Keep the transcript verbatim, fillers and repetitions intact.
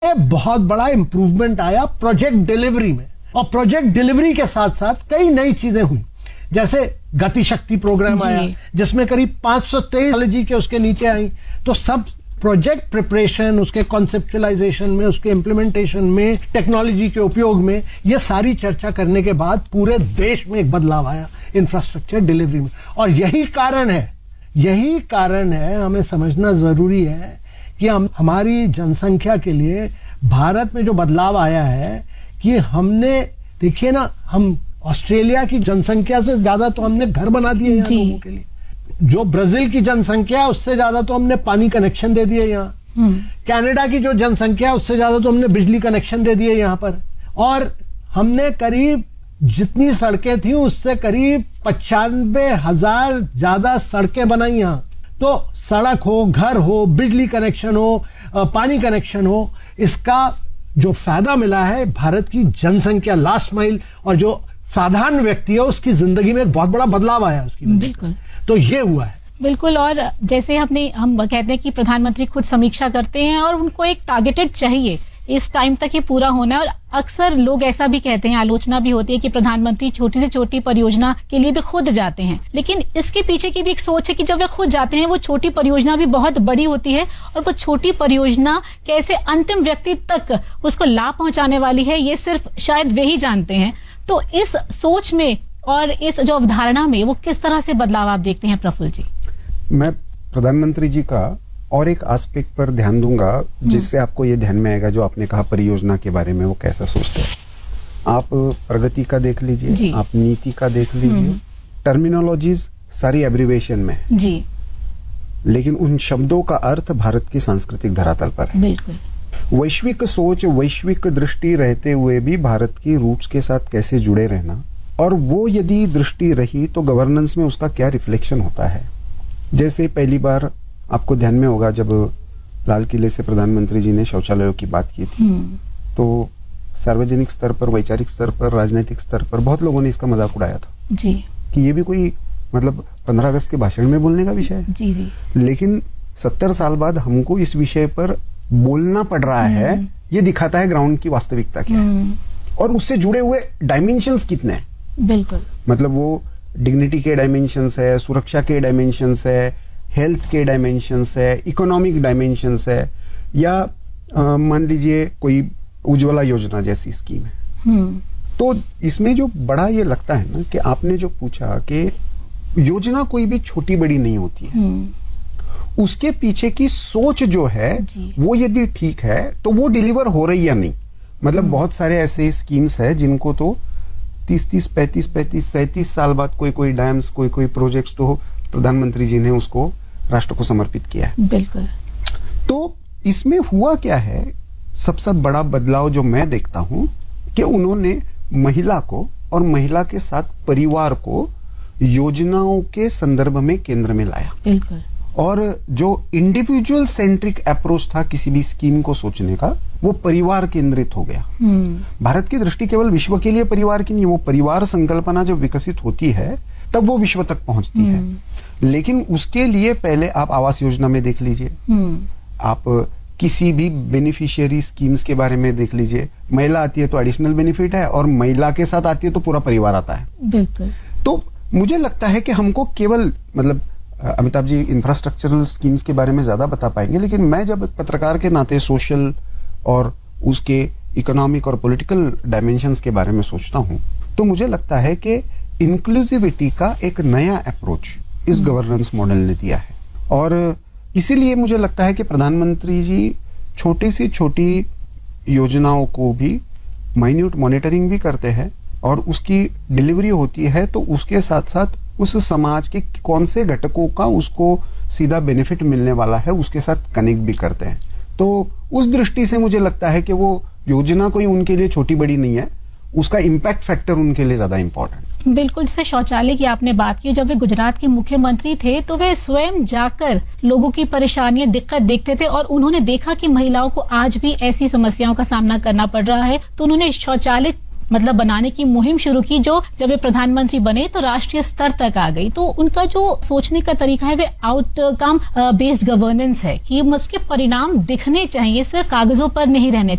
बहुत बड़ा इंप्रूवमेंट आया प्रोजेक्ट डिलीवरी में, और प्रोजेक्ट डिलीवरी के साथ साथ कई नई चीजें हुई, जैसे गति शक्ति प्रोग्राम आया जिसमें करीब पांच सौ तेईस टेक्नोलॉजी के उसके नीचे आई। तो सब प्रोजेक्ट प्रिपरेशन, उसके कॉन्सेप्चुअलाइजेशन में, उसके इम्प्लीमेंटेशन में, टेक्नोलॉजी के उपयोग में, ये सारी चर्चा करने के बाद पूरे देश में एक बदलाव आया इंफ्रास्ट्रक्चर डिलीवरी में। और यही कारण है यही कारण है हमें समझना जरूरी है कि हम हमारी जनसंख्या के लिए भारत में जो बदलाव आया है कि हमने, देखिए ना, हम ऑस्ट्रेलिया की जनसंख्या से ज्यादा तो हमने घर बना दिए यहाँ लोगों के लिए। जो ब्राजील की जनसंख्या है उससे ज्यादा तो हमने पानी कनेक्शन दे दिए यहाँ। कनाडा की जो जनसंख्या है उससे ज्यादा तो हमने बिजली कनेक्शन दे दिए यहाँ पर। और हमने करीब जितनी सड़कें थी उससे करीब पचानवे हजार ज्यादा सड़कें बनाई यहाँ। तो सड़क हो, घर हो, बिजली कनेक्शन हो, पानी कनेक्शन हो, इसका जो फायदा मिला है भारत की जनसंख्या, लास्ट माइल, और जो साधारण व्यक्ति है उसकी जिंदगी में एक बहुत बड़ा बदलाव आया उसकी। बिल्कुल, तो ये हुआ है। बिल्कुल। और जैसे हमने हम कहते हैं कि प्रधानमंत्री खुद समीक्षा करते हैं और उनको एक टारगेटेड चाहिए, इस टाइम तक ये पूरा होना है। और अक्सर लोग ऐसा भी कहते हैं, आलोचना भी होती है कि प्रधानमंत्री छोटी से छोटी परियोजना के लिए भी खुद जाते हैं, लेकिन इसके पीछे की भी एक सोच है कि जब वे खुद जाते हैं वो छोटी परियोजना भी बहुत बड़ी होती है, और वो छोटी परियोजना कैसे अंतिम व्यक्ति तक उसको लाभ पहुंचाने वाली है ये सिर्फ शायद वे ही जानते हैं। तो इस सोच में और इस जो अवधारणा में वो किस तरह से बदलाव आप देखते हैं प्रफुल्ल जी? मैं प्रधानमंत्री जी का और एक एस्पेक्ट पर ध्यान दूंगा जिससे आपको ये ध्यान में आएगा, जो आपने कहा परियोजना के बारे में वो कैसा सोचते हैं। आप प्रगति का देख लीजिए, आप नीति का देख लीजिए, टर्मिनोलॉजीज सारी एब्रिवेशन में जी, लेकिन उन शब्दों का अर्थ भारत की सांस्कृतिक धरातल पर है। बिल्कुल। वैश्विक सोच, वैश्विक दृष्टि रहते हुए भी भारत की रूट्स के साथ कैसे जुड़े रहना, और वो यदि दृष्टि रही तो गवर्नेंस में उसका क्या रिफ्लेक्शन होता है। जैसे पहली बार आपको ध्यान में होगा जब लाल किले से प्रधानमंत्री जी ने शौचालयों की बात की थी, तो सार्वजनिक स्तर पर, वैचारिक स्तर पर, राजनीतिक स्तर पर बहुत लोगों ने इसका मजाक उड़ाया था जी, कि ये भी कोई मतलब पंद्रह अगस्त के भाषण में बोलने का विषय है। जी जी। लेकिन सत्तर साल बाद हमको इस विषय पर बोलना पड़ रहा है, ये दिखाता है ग्राउंड की वास्तविकता क्या है और उससे जुड़े हुए डायमेंशंस कितने हैं। बिल्कुल, मतलब वो डिग्निटी के डायमेंशंस है, सुरक्षा के डायमेंशंस है, हेल्थ के डायमेंशंस है, इकोनॉमिक डायमेंशंस है, या मान लीजिए कोई उज्ज्वला योजना जैसी स्कीम है। तो इसमें जो बड़ा ये लगता है ना कि आपने जो पूछा कि योजना कोई भी छोटी बड़ी नहीं होती है, उसके पीछे की सोच जो है वो यदि ठीक है तो वो डिलीवर हो रही या नहीं। मतलब बहुत सारे ऐसे स्कीम्स है जिनको तो तीस तीस पैंतीस पैंतीस सैंतीस साल बाद कोई कोई डैम्स, कोई कोई प्रोजेक्ट्स तो प्रधानमंत्री जी ने उसको राष्ट्र को समर्पित किया है। बिल्कुल। तो इसमें हुआ क्या है, सबसे बड़ा बदलाव जो मैं देखता हूं कि उन्होंने महिला को और महिला के साथ परिवार को योजनाओं के संदर्भ में केंद्र में लाया। बिल्कुल। और जो इंडिविजुअल सेंट्रिक अप्रोच था किसी भी स्कीम को सोचने का, वो परिवार केंद्रित हो गया। भारत की दृष्टि केवल विश्व के लिए परिवार की नहीं, वो परिवार संकल्पना जब विकसित होती है तब वो विश्व तक पहुंचती है। लेकिन उसके लिए पहले आप आवास योजना में देख लीजिए, आप किसी भी बेनिफिशियरी स्कीम्स के बारे में देख लीजिए, महिला आती है तो एडिशनल बेनिफिट है और महिला के साथ आती है तो पूरा परिवार आता है। बिल्कुल। तो मुझे लगता है कि हमको केवल, मतलब अमिताभ जी इंफ्रास्ट्रक्चरल स्कीम्स के बारे में ज्यादा बता पाएंगे, लेकिन मैं जब पत्रकार के नाते सोशल और उसके इकोनॉमिक और पॉलिटिकल डायमेंशंस के बारे में सोचता हूं तो मुझे लगता है कि इंक्लूसिविटी का एक नया अप्रोच इस गवर्नेंस मॉडल ने दिया है। और इसीलिए मुझे लगता है कि प्रधानमंत्री जी छोटी सी छोटी योजनाओं को भी माइन्यूट मॉनिटरिंग भी करते हैं और उसकी डिलीवरी होती है तो उसके साथ साथ उस समाज के कौन से घटकों का उसको सीधा बेनिफिट मिलने वाला है उसके साथ कनेक्ट भी करते हैं। तो उस दृष्टि से मुझे लगता है कि वो योजना कोई उनके लिए छोटी बड़ी नहीं है, उसका इम्पैक्ट फैक्टर उनके लिए ज्यादा इंपॉर्टेंट। बिल्कुल। जैसे शौचालय की आपने बात की, जब वे गुजरात के मुख्यमंत्री थे तो वे स्वयं जाकर लोगों की परेशानियां, दिक्कत देखते थे और उन्होंने देखा कि महिलाओं को आज भी ऐसी समस्याओं का सामना करना पड़ रहा है, तो उन्होंने शौचालय मतलब बनाने की मुहिम शुरू की, जो जब वे प्रधानमंत्री बने तो राष्ट्रीय स्तर तक आ गई। तो उनका जो सोचने का तरीका है वे आउटकम बेस्ड गवर्नेंस है कि उसके परिणाम दिखने चाहिए, सिर्फ कागजों पर नहीं रहने